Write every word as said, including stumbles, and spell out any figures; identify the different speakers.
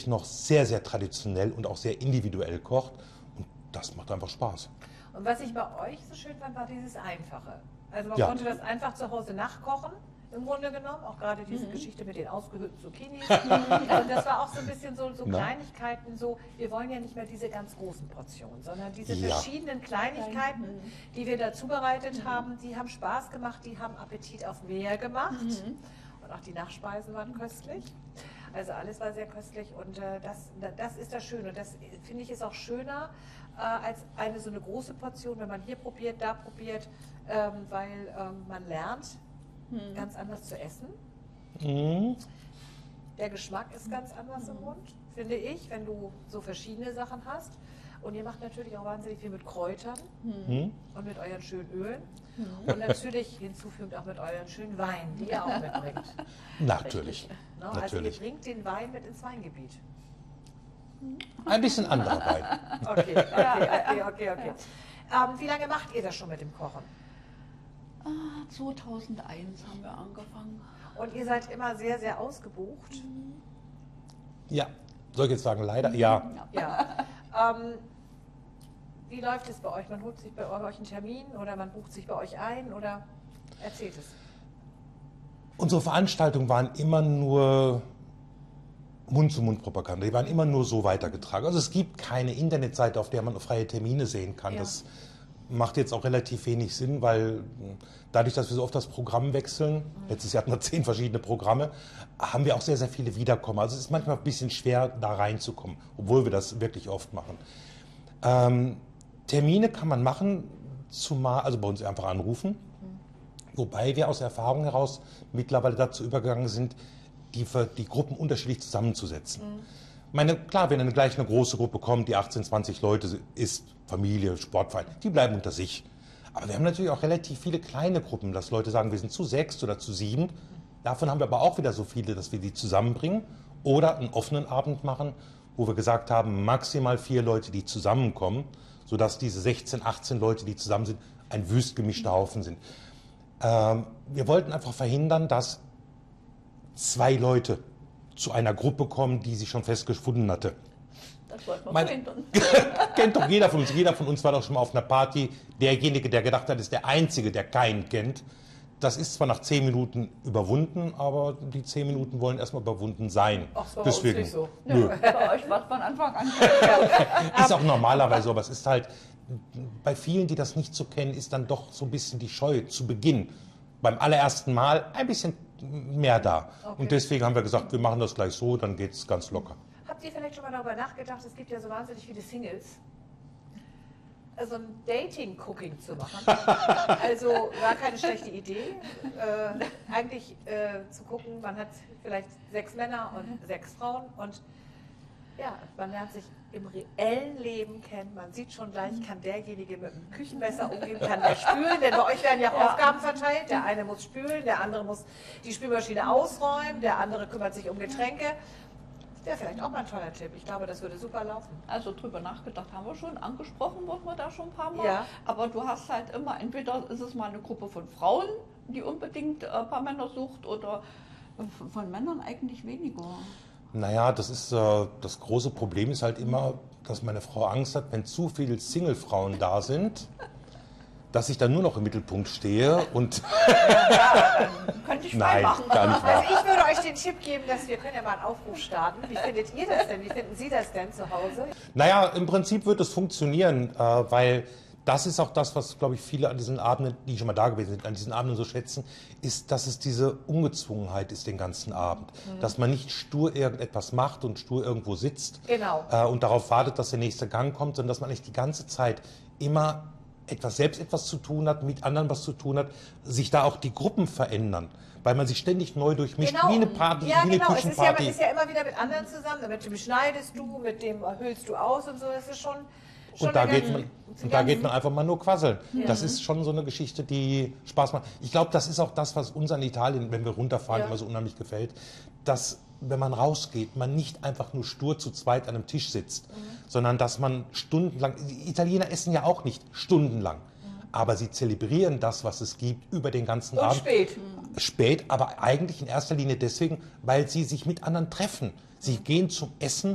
Speaker 1: wirklich noch sehr, sehr traditionell und auch sehr individuell kocht. Und das macht einfach Spaß.
Speaker 2: Und was ich bei euch so schön fand, war dieses Einfache. Also man
Speaker 1: Ja.
Speaker 2: konnte das einfach zu Hause nachkochen, im Grunde genommen. Auch gerade diese mhm. Geschichte mit den ausgehöhlten Zucchinis. Und das war auch so ein bisschen so, so Kleinigkeiten, so, wir wollen ja nicht mehr diese ganz großen Portionen, sondern diese
Speaker 1: ja.
Speaker 2: verschiedenen Kleinigkeiten, die wir da zubereitet mhm. haben, die haben Spaß gemacht, die haben Appetit auf mehr gemacht. Mhm. Und auch die Nachspeisen waren köstlich. Also alles war sehr köstlich und äh, das, das ist das Schöne. Und das finde ich ist auch schöner äh, als eine so eine große Portion, wenn man hier probiert, da probiert, ähm, weil ähm, man lernt, hm. ganz anders zu essen. Mhm. Der Geschmack ist ganz anders im Mund, finde ich, wenn du so verschiedene Sachen hast. Und ihr macht natürlich auch wahnsinnig viel mit Kräutern mhm. und mit euren schönen Ölen. Mhm. Und natürlich hinzufügend auch mit euren schönen Weinen, die ihr auch mitbringt.
Speaker 1: Natürlich.
Speaker 2: No, also
Speaker 1: natürlich.
Speaker 2: ihr bringt den Wein mit ins Weingebiet.
Speaker 1: Ein bisschen anderer Wein.
Speaker 2: Okay, okay, okay, okay. okay. Ähm, wie lange macht ihr das schon mit dem Kochen?
Speaker 3: Ah, zweitausendeins haben wir angefangen.
Speaker 2: Und ihr seid immer sehr, sehr ausgebucht?
Speaker 3: Mhm.
Speaker 1: Ja, soll ich jetzt sagen, leider? Ja.
Speaker 2: Ja. Ähm, wie läuft es bei euch? Man holt sich bei euch einen Termin oder man bucht sich bei euch ein oder erzählt es?
Speaker 1: Unsere Veranstaltungen waren immer nur Mund-zu-Mund-Propaganda. Die waren immer nur so weitergetragen. Also es gibt keine Internetseite, auf der man freie Termine sehen kann. Ja. Das macht jetzt auch relativ wenig Sinn, weil dadurch, dass wir so oft das Programm wechseln, mhm. letztes Jahr hatten wir zehn verschiedene Programme, haben wir auch sehr, sehr viele Wiederkommen. Also es ist manchmal ein bisschen schwer, da reinzukommen, obwohl wir das wirklich oft machen. Ähm, Termine kann man machen, zumal, also bei uns einfach anrufen, mhm. wobei wir aus Erfahrung heraus mittlerweile dazu übergegangen sind, die, die Gruppen unterschiedlich zusammenzusetzen. Mhm. Ich meine, klar, wenn dann gleich eine große Gruppe kommt, die achtzehn, zwanzig Leute ist, Familie, Sportverein, die bleiben unter sich. Aber wir haben natürlich auch relativ viele kleine Gruppen, dass Leute sagen, wir sind zu sechs oder zu sieben. Davon haben wir aber auch wieder so viele, dass wir die zusammenbringen oder einen offenen Abend machen, wo wir gesagt haben, maximal vier Leute, die zusammenkommen, sodass diese sechzehn, achtzehn Leute, die zusammen sind, ein wüst gemischter Haufen sind. Ähm, wir wollten einfach verhindern, dass zwei Leute zu einer Gruppe kommen, die sich schon festgefunden hatte.
Speaker 3: Das wollten wir
Speaker 1: Mein,
Speaker 3: verhindern.
Speaker 1: Kennt doch jeder von uns. Jeder von uns war doch schon mal auf einer Party. Derjenige, der gedacht hat, ist der Einzige, der keinen kennt. Das ist zwar nach zehn Minuten überwunden, aber die zehn Minuten wollen erstmal überwunden sein.
Speaker 2: Ach, das war
Speaker 1: deswegen.
Speaker 2: nicht so.
Speaker 1: Nö.
Speaker 3: Ja, bei euch war es von Anfang an.
Speaker 1: Ist auch normalerweise so, aber es ist halt, bei vielen, die das nicht so kennen, ist dann doch so ein bisschen die Scheu zu Beginn. Beim allerersten Mal ein bisschen mehr da. Okay. Und deswegen haben wir gesagt, wir machen das gleich so, dann geht es ganz locker.
Speaker 2: Habt ihr vielleicht schon mal darüber nachgedacht, es gibt ja so wahnsinnig viele Singles, also ein Dating-Cooking zu machen? Also war keine schlechte Idee. Äh, eigentlich äh, zu gucken, man hat vielleicht sechs Männer und sechs Frauen und ja, man lernt sich im reellen Leben kennen. Man sieht schon gleich, kann derjenige mit dem Küchenmesser umgehen, kann der spülen, denn bei euch werden ja auch ja. Aufgaben verteilt. Der eine muss spülen, der andere muss die Spülmaschine ausräumen, der andere kümmert sich um Getränke. Das wäre vielleicht auch mal ein toller Tipp. Ich glaube, das würde super laufen.
Speaker 3: Also drüber nachgedacht haben wir schon, angesprochen wurden wir da schon ein paar Mal.
Speaker 2: Ja. Aber
Speaker 3: du hast halt immer, entweder ist es mal eine Gruppe von Frauen, die unbedingt ein paar Männer sucht, oder von Männern eigentlich weniger.
Speaker 1: Naja, das ist äh, das große Problem ist halt immer, dass meine Frau Angst hat, wenn zu viele Single-Frauen da sind, dass ich dann nur noch im Mittelpunkt stehe und
Speaker 3: ja, könnte ich frei
Speaker 1: Nein,
Speaker 3: machen.
Speaker 1: gar nicht wahr.
Speaker 2: Also ich würde euch den Tipp geben, dass wir können ja mal einen Aufruf starten. Wie findet ihr das denn? Wie finden Sie das denn zu Hause?
Speaker 1: Naja, im Prinzip wird es funktionieren, äh, weil das ist auch das, was, glaube ich, viele an diesen Abenden, die schon mal da gewesen sind, an diesen Abenden so schätzen, ist, dass es diese Ungezwungenheit ist den ganzen Abend. Mhm. Dass man nicht stur irgendetwas macht und stur irgendwo sitzt
Speaker 2: genau.
Speaker 1: äh, und darauf wartet, dass der nächste Gang kommt, sondern dass man nicht die ganze Zeit immer etwas selbst etwas zu tun hat, mit anderen was zu tun hat, sich da auch die Gruppen verändern, weil man sich ständig neu durchmischt,
Speaker 2: genau.
Speaker 1: wie eine Party,
Speaker 2: ja,
Speaker 1: wie eine
Speaker 2: genau.
Speaker 1: Küchenparty.
Speaker 2: Es ist, ja, man ist ja immer wieder mit anderen zusammen, mit dem schneidest du, mit dem hüllst du aus und so, das ist schon... schon
Speaker 1: und da, geht man,
Speaker 2: ganz,
Speaker 1: und da geht man einfach mal nur quasseln.
Speaker 2: Ja.
Speaker 1: Das ist schon so eine Geschichte, die Spaß macht. Ich glaube, das ist auch das, was uns an Italien, wenn wir runterfahren, ja. immer so unheimlich gefällt, dass, wenn man rausgeht, man nicht einfach nur stur zu zweit an einem Tisch sitzt, mhm. sondern dass man stundenlang, die Italiener essen ja auch nicht stundenlang, aber sie zelebrieren das, was es gibt, über den ganzen
Speaker 2: und
Speaker 1: Abend.
Speaker 2: spät.
Speaker 1: Spät, aber eigentlich in erster Linie deswegen, weil sie sich mit anderen treffen. Sie gehen zum Essen